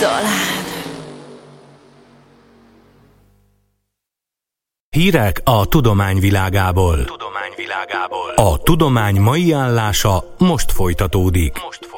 Család. Hírek a tudomány világából. A tudomány mai állása most folytatódik.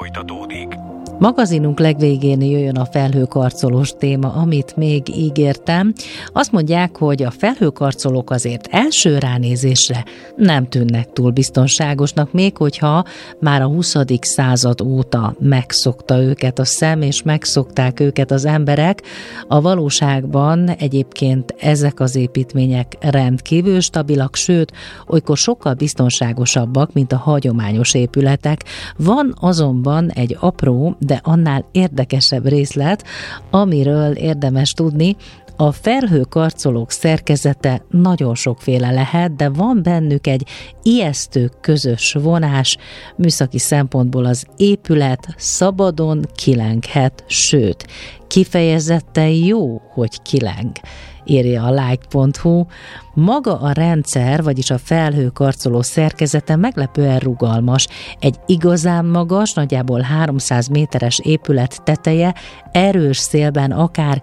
Magazinunk legvégén jöjjön a felhőkarcolós téma, amit még ígértem. Azt mondják, hogy a felhőkarcolók azért első ránézésre nem tűnnek túl biztonságosnak, még hogyha már a 20. század óta megszokta őket a szem, és megszokták őket az emberek. A valóságban egyébként ezek az építmények rendkívül stabilak, sőt, olykor sokkal biztonságosabbak, mint a hagyományos épületek. Van azonban egy apró, de annál érdekesebb részlet, amiről érdemes tudni. A felhőkarcolók szerkezete nagyon sokféle lehet, de van bennük egy ijesztő közös vonás. Műszaki szempontból az épület szabadon kilenghet, sőt, kifejezetten jó, hogy kileng, írja a like.hu. Maga a rendszer, vagyis a felhőkarcoló szerkezete meglepően rugalmas. Egy igazán magas, nagyjából 300 méteres épület teteje erős szélben akár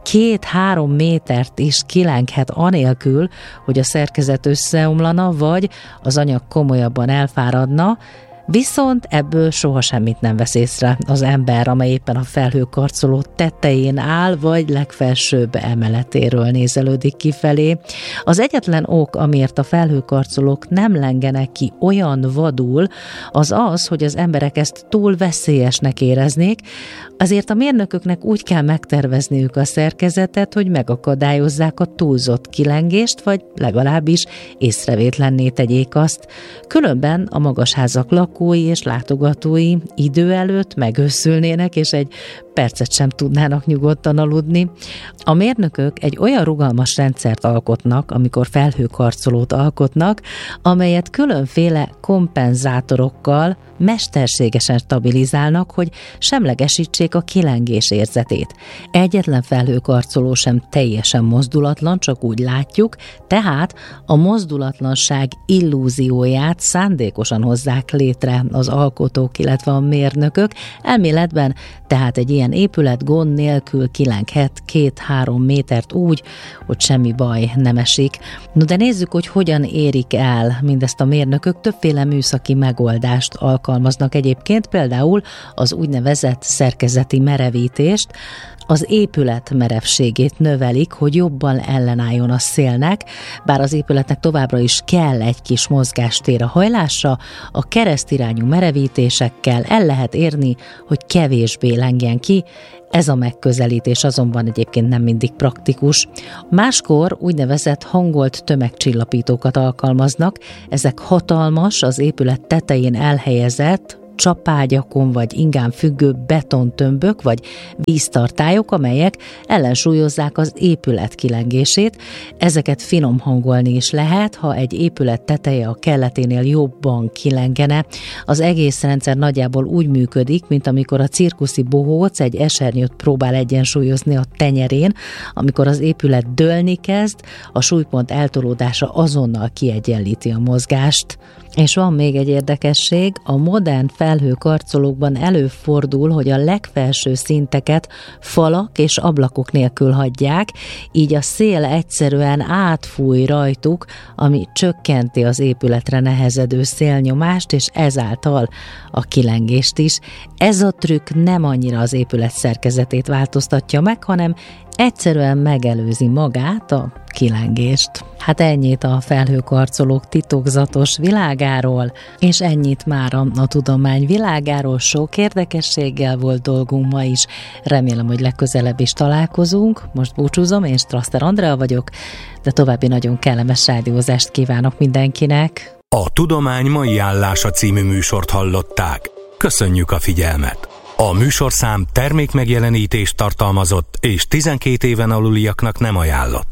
2-3 métert is kilenghet anélkül, hogy a szerkezet összeomlana, vagy az anyag komolyabban elfáradna, viszont ebből soha semmit nem vesz észre az ember, amely éppen a felhőkarcoló tetején áll, vagy legfelsőbb emeletéről nézelődik kifelé. Az egyetlen ok, amiért a felhőkarcolók nem lengenek ki olyan vadul, az az, hogy az emberek ezt túl veszélyesnek éreznék, azért a mérnököknek úgy kell megtervezniük a szerkezetet, hogy megakadályozzák a túlzott kilengést, vagy legalábbis észrevétlenné tegyék azt. Különben a magasházak lakói és látogatói idő előtt megőszülnének, és egy percet sem tudnának nyugodtan aludni. A mérnökök egy olyan rugalmas rendszert alkotnak, amikor felhőkarcolót alkotnak, amelyet különféle kompenzátorokkal mesterségesen stabilizálnak, hogy semlegesítsék a kilengés érzetét. Egyetlen felhőkarcoló sem teljesen mozdulatlan, csak úgy látjuk, tehát a mozdulatlanság illúzióját szándékosan hozzák létre az alkotók, illetve a mérnökök. Elméletben tehát egy ilyen épület gond nélkül kilenghet 2-3 métert úgy, hogy semmi baj nem esik. No, de nézzük, hogy hogyan érik el mindezt a mérnökök. Többféle műszaki megoldást alkalmaznak egyébként, például az úgynevezett szerkezeti merevítést. Az épület merevségét növelik, hogy jobban ellenálljon a szélnek, bár az épületnek továbbra is kell egy kis mozgástér a hajlásra, a keresztirányú merevítésekkel el lehet érni, hogy kevésbé lengjen ki. Ez a megközelítés azonban egyébként nem mindig praktikus. Máskor úgynevezett hangolt tömegcsillapítókat alkalmaznak, ezek hatalmas, az épület tetején elhelyezett, csapágyakon vagy ingán függő betontömbök vagy víztartályok, amelyek ellensúlyozzák az épület kilengését. Ezeket finom hangolni is lehet, ha egy épület teteje a kelleténél jobban kilengene. Az egész rendszer nagyjából úgy működik, mint amikor a cirkuszi bohóc egy esernyőt próbál egyensúlyozni a tenyerén. Amikor az épület dőlni kezd, a súlypont eltolódása azonnal kiegyenlíti a mozgást. És van még egy érdekesség, a modern felhőkarcolókban előfordul, hogy a legfelső szinteket falak és ablakok nélkül hagyják, így a szél egyszerűen átfúj rajtuk, ami csökkenti az épületre nehezedő szélnyomást, és ezáltal a kilengést is. Ez a trükk nem annyira az épület szerkezetét változtatja meg, hanem egyszerűen megelőzi magát, a kilengést. Hát ennyit a felhőkarcolók titokzatos világáról, és ennyit már a tudomány világáról. Sok érdekességgel volt dolgunk ma is. Remélem, hogy legközelebb is találkozunk. Most búcsúzom, én Strasser Andrea vagyok, de további nagyon kellemes rádiózást kívánok mindenkinek. A Tudomány mai állása című műsort hallották. Köszönjük a figyelmet! A műsorszám termékmegjelenítést tartalmazott, és 12 éven aluliaknak nem ajánlott.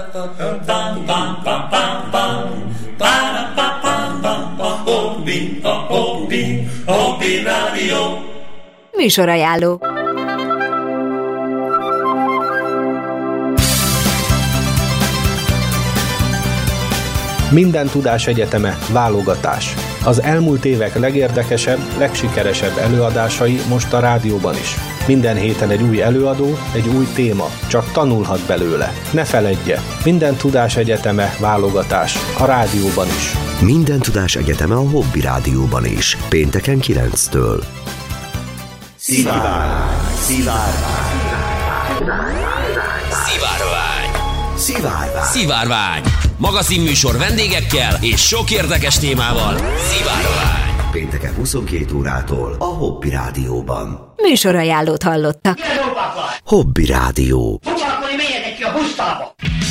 Műsorajánló. Minden tudás egyeteme válogatás. Az elmúlt évek legérdekesebb, legsikeresebb előadásai most a rádióban is. Minden héten egy új előadó, egy új téma, csak tanulhat belőle. Ne feledje, Minden Tudás Egyeteme válogatás a rádióban is. Minden Tudás Egyeteme a Hobby Rádióban is. Pénteken 9-től. Szivárvány. Szivárvány. Magazinműsor vendégekkel és sok érdekes témával. Szivárvány. Pénteken 22 órától a Hobby Rádióban. Műsorajánlót hallottak. Hobby Rádió. Akkor menjetek ki a pusztába!